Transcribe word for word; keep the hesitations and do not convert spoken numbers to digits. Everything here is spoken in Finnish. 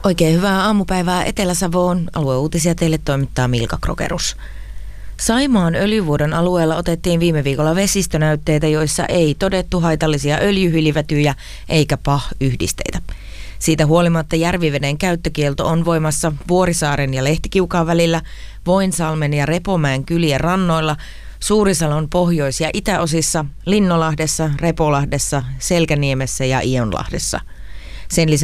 Oikein hyvää aamupäivää Etelä-Savoon. Alueuutisia teille toimittaa Milka Krogerus. Saimaan öljyvuodon alueella otettiin viime viikolla vesistönäytteitä, joissa ei todettu haitallisia öljyhiilivetyjä eikä P A H-yhdisteitä. Siitä huolimatta järviveden käyttökielto on voimassa Vuorisaaren ja Lehtikiukaan välillä, Voinsalmen ja Repomäen kylien rannoilla, Suurisalon pohjois- ja itäosissa, Linnolahdessa, Repolahdessa, Selkäniemessä ja Ionlahdessa. Sen lisäksi